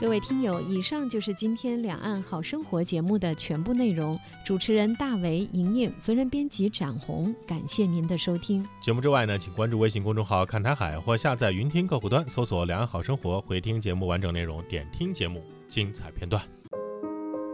各位听友，以上就是今天两岸好生活节目的全部内容。主持人大为、莹莹，责任编辑展红，感谢您的收听。 节目之外呢，请关注微信公众号看台海或下载云听客户端，搜索两岸好生活，回听节目完整内容，点听节目精彩片段。